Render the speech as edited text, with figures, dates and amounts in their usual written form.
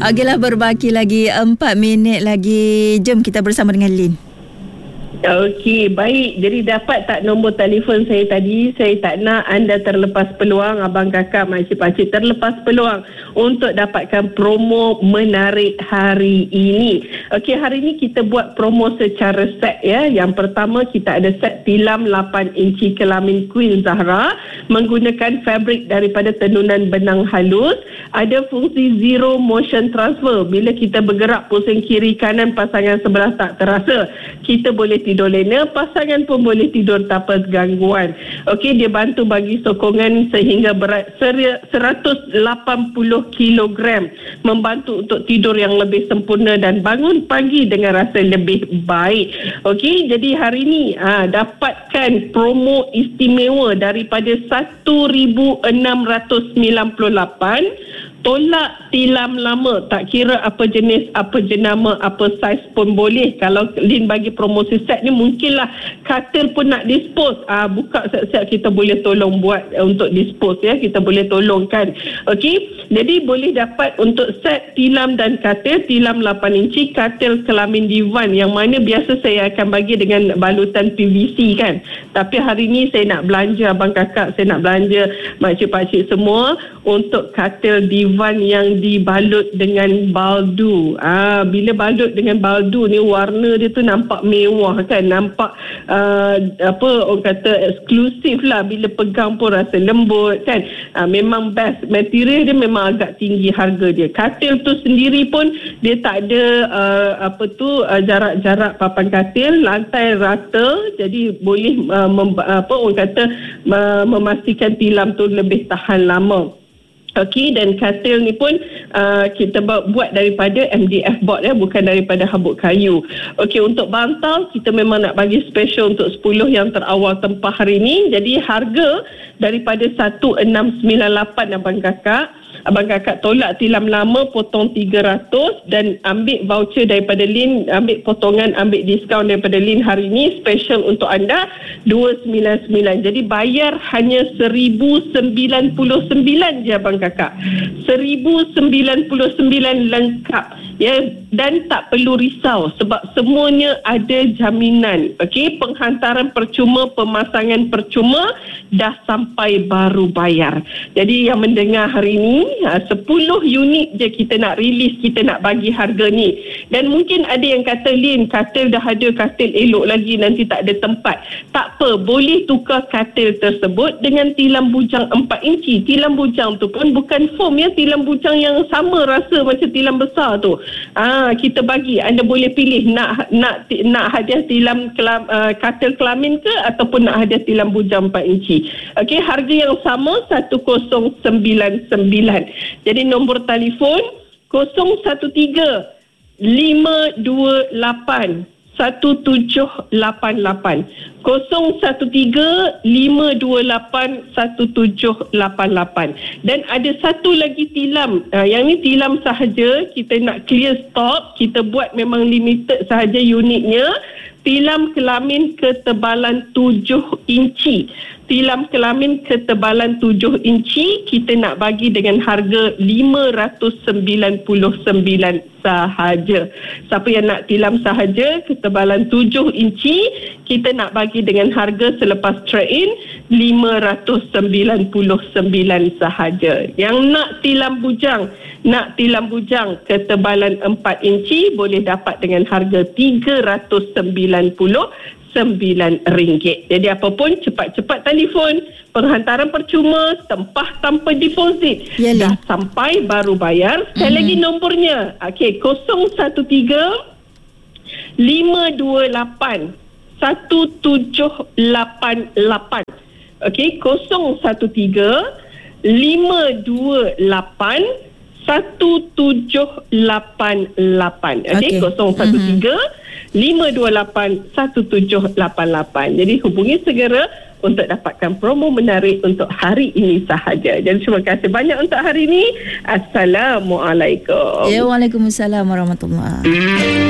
Okeylah, berbaki lagi 4 minit lagi. Jom kita bersama dengan Lin. Okey, baik. Jadi dapat tak nombor telefon saya tadi? Saya tak nak anda terlepas peluang, abang kakak, makcik pakcik terlepas peluang untuk dapatkan promo menarik hari ini. Okey, hari ini kita buat promo secara set ya. Yang pertama, kita ada set tilam 8 inci kelamin Queen Zahra menggunakan fabrik daripada tenunan benang halus. Ada fungsi zero motion transfer. Bila kita bergerak pusing kiri kanan, pasangan sebelah tak terasa. Kita boleh tidur lena, pasangan pun boleh tidur tanpa gangguan. Okey, dia bantu bagi sokongan sehingga berat 180 kilogram, membantu untuk tidur yang lebih sempurna dan bangun pagi dengan rasa lebih baik. Okey, jadi hari ini dapatkan promo istimewa daripada 1,698. Tolak tilam lama, tak kira apa jenis, apa jenama, apa saiz pun boleh. Kalau Lin bagi promosi set ni, mungkinlah katil pun nak dispose. Buka set-set, kita boleh tolong buat untuk dispose ya. Kita boleh tolongkan. Okey, jadi boleh dapat untuk set tilam dan katil, tilam 8 inci, katil kelamin divan, yang mana biasa saya akan bagi dengan balutan PVC kan. Tapi hari ni saya nak belanja abang kakak, saya nak belanja makcik pakcik semua untuk katil divan yang dibalut dengan baldu. Bila balut dengan baldu ni, warna dia tu nampak mewah kan, nampak orang kata eksklusif lah. Bila pegang pun rasa lembut kan. Memang best. Material dia memang agak tinggi harga dia. Katil tu sendiri pun dia tak ada jarak-jarak papan katil, lantai rata, jadi boleh memastikan tilam tu lebih tahan lama. Okey, dan katil ni pun kita buat daripada MDF board ya, bukan daripada habuk kayu. Okey, untuk bantal kita memang nak bagi special untuk 10 yang terawal tempah hari ni. Jadi harga daripada 1,698 abang kakak tolak tilam lama, potong 300 dan ambil voucher daripada Lin, ambil potongan, ambil diskaun daripada Lin hari ni special untuk anda 299. Jadi bayar hanya 1,099 je abang kakak. 1,099 lengkap ya, dan tak perlu risau sebab semuanya ada jaminan. Okey, penghantaran percuma, pemasangan percuma, dah sampai baru bayar. Jadi yang mendengar hari ni, 10 unit je kita nak release, kita nak bagi harga ni. Dan mungkin ada yang kata, Lin, katil dah ada, katil elok lagi, nanti tak ada tempat. Tak apa, boleh tukar katil tersebut dengan tilam bujang 4 inci. Tilam bujang tu pun bukan foam ya, tilam bujang yang sama rasa macam tilam besar tu. Kita bagi, anda boleh pilih nak hadiah tilam katil kelamin ke ataupun nak hadiah tilam bujang 4 inci. Okey, harga yang sama 1,099. Jadi nombor telefon 013 528 1788, 013 528 1788. Dan ada satu lagi tilam, yang ni tilam sahaja, kita nak clear stock, kita buat memang limited sahaja unitnya. Tilam kelamin ketebalan 7 inci. Tilam kelamin ketebalan 7 inci kita nak bagi dengan harga 599 sahaja. Siapa yang nak tilam sahaja ketebalan 7 inci, kita nak bagi dengan harga selepas trade-in 599 sahaja. Yang nak tilam bujang ketebalan 4 inci boleh dapat dengan harga RM399. Jadi apa pun, cepat-cepat telefon. Penghantaran percuma, tempah tanpa deposit. Dah sampai baru bayar. Sekali lagi nombornya. Okey, 013 528 1788. Okey, 013 528 1788. Okey, 013 528 1788. Jadi hubungi segera untuk dapatkan promo menarik untuk hari ini sahaja. Jadi terima kasih banyak untuk hari ini. Assalamualaikum. Waalaikumsalam warahmatullahi.